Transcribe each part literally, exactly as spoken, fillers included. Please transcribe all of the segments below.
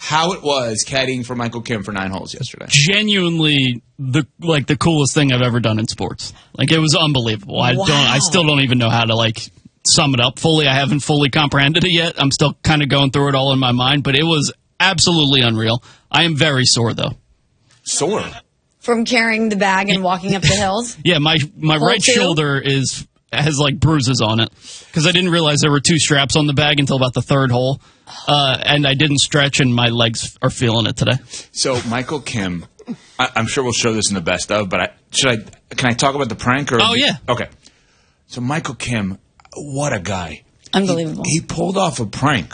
how it was caddying for Michael Kim for nine holes yesterday. Genuinely, the like the coolest thing I've ever done in sports. Like, it was unbelievable. I Wow. don't. I still don't even know how to like sum it up fully. I haven't fully comprehended it yet. I'm still kind of going through it all in my mind, but it was absolutely unreal. I am very sore though. Sore. From carrying the bag and walking up the hills? Yeah, my my Hole right two? shoulder is has like bruises on it because I didn't realize there were two straps on the bag until about the third hole, uh, and I didn't stretch, and my legs are feeling it today. So Michael Kim, I, I'm sure we'll show this in the best of, but I, should I? Can I talk about the prank? Or Oh, yeah. Okay. So Michael Kim, what a guy! Unbelievable. He, he pulled off a prank.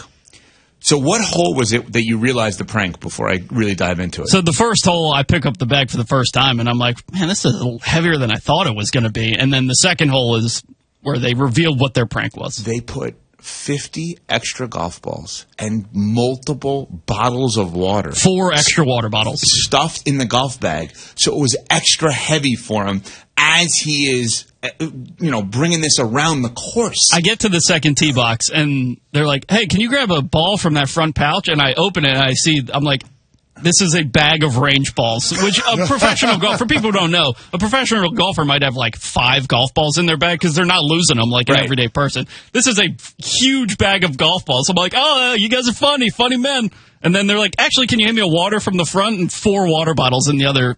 So what hole was it that you realized the prank before I really dive into it? So the first hole, I pick up the bag for the first time, and I'm like, man, this is a little heavier than I thought it was going to be. And then the second hole is where they revealed what their prank was. They put fifty extra golf balls and multiple bottles of water. Four extra water bottles. Stuffed in the golf bag. So it was extra heavy for him as he is, uh, you know, bringing this around the course. I get to the second tee box, and they're like, hey, can you grab a ball from that front pouch? And I open it, and I see, I'm like, this is a bag of range balls, which a professional golfer, for people who don't know, a professional golfer might have like five golf balls in their bag because they're not losing them like an Right. everyday person. This is a huge bag of golf balls. I'm like, oh, you guys are funny, funny men. And then they're like, actually, can you hand me a water from the front and four water bottles in the other?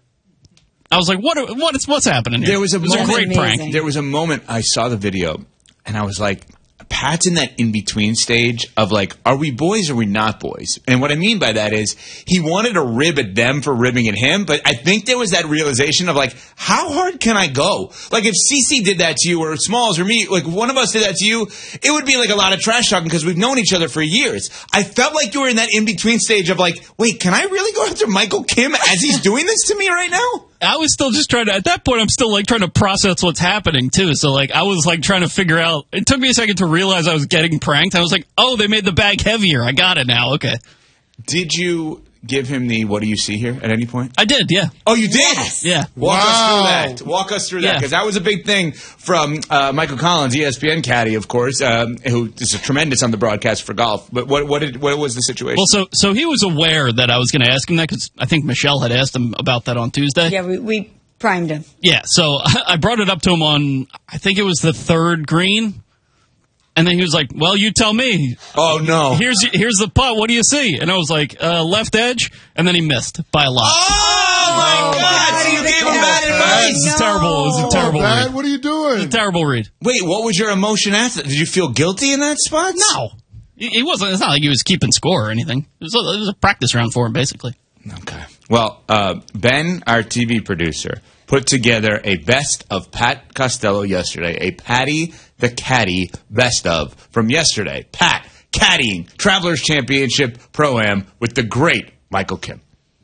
I was like, what? What is what's happening here? There was a It was moment, a great Amazing. prank. There was a moment I saw the video, and I was like, Pat's in that in-between stage of like, are we boys or are we not boys? And what I mean by that is he wanted to rib at them for ribbing at him, but I think there was that realization of like, how hard can I go? Like if Cece did that to you or Smalls or me, like one of us did that to you, it would be like a lot of trash talking because we've known each other for years. I felt like you were in that in-between stage of like, wait, can I really go after Michael Kim as he's doing this to me right now? I was still just trying to, at that point, I'm still like trying to process what's happening too. So like, I was like trying to figure out, it took me a second to realize I was getting pranked. I was like, oh, they made the bag heavier. I got it now. Okay. Did you give him the what do you see here at any point? I did. Yeah. Oh, you did? Yes. Yeah. Walk Wow. us through that. Walk us through that Yeah. because that was a big thing from uh, Michael Collins, E S P N caddy, of course, um, who is a tremendous on the broadcast for golf. But what what did what was the situation? Well, so, so he was aware that I was going to ask him that because I think Michelle had asked him about that on Tuesday. Yeah, we, we primed him. Yeah, so I brought it up to him on, I think it was the third green. And then he was like, well, you tell me. oh no! Here's here's the putt. What do you see? And I was like, uh, left edge. And then he missed by a lot. Oh my God! So you gave him bad advice. This is terrible. It was a Oh, terrible Pat, read. what are you doing? Terrible read. Wait, what was your emotion after? Did you feel guilty in that spot? No. He he wasn't. It's not like he was keeping score or anything. It was a, it was a practice round for him, basically. Okay. Well, uh, Ben, our T V producer, put together a best of Pat Costello yesterday, a Patty the Caddy best of from yesterday. Pat caddying Travelers Championship Pro-Am with the great Michael Kim.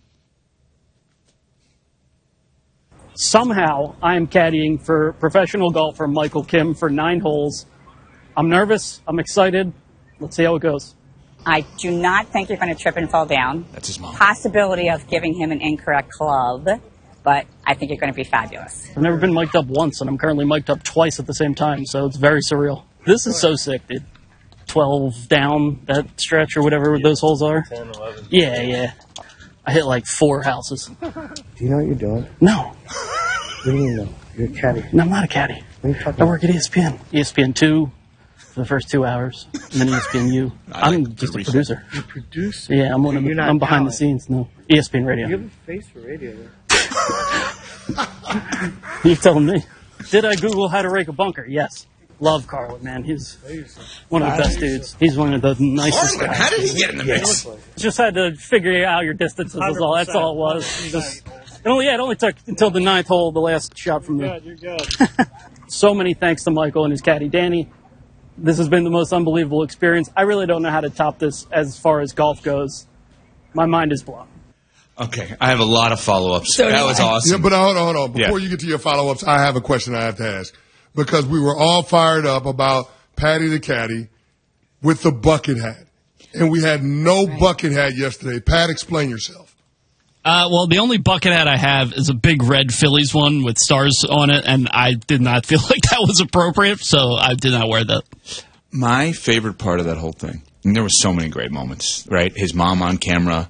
Somehow, I am caddying for professional golfer Michael Kim for nine holes. I'm nervous. I'm excited. Let's see how it goes. I do not think you're going to trip and fall down. That's his mom. Possibility of giving him an incorrect club, but I think you're going to be fabulous. I've never been mic'd up once, and I'm currently mic'd up twice at the same time, so it's very surreal. This is so sick, dude. twelve down, that stretch or whatever those holes are. ten, eleven. Yeah, yeah. I hit like four houses. Do you know what you're doing? No. What do you know? You're a caddy. No, I'm not a caddy. What are you talking I about? work at E S P N. E S P N two for the first two hours, and then E S P N U. I like I'm the just a research. producer. You're producer. Yeah, I'm one of You're the, not I'm behind the talent. scenes. No, E S P N Radio. You have a face for radio. Though. You're telling me. Did I Google how to rake a bunker? Yes. Love Carlin, man. He's one of the best dudes. He's one of the nicest Harlan, guys. how did he get in the mix? Just had to figure out your distances. That's all. That's all it was. Just, it only, yeah, it only took until the ninth hole, the last shot from me. You're good. So many thanks to Michael and his caddy Danny. This has been the most unbelievable experience. I really don't know how to top this as far as golf goes. My mind is blown. Okay, I have a lot of follow-ups. So that do was I. awesome. Yeah, but hold on, hold on. Before Yeah. you get to your follow-ups, I have a question I have to ask. Because we were all fired up about Patty the Caddy with the bucket hat. And we had no bucket hat yesterday. Pat, explain yourself. Uh, well, the only bucket hat I have is a big red Phillies one with stars on it, and I did not feel like that was appropriate, so I did not wear that. My favorite part of that whole thing, and there were so many great moments, right? His mom on camera,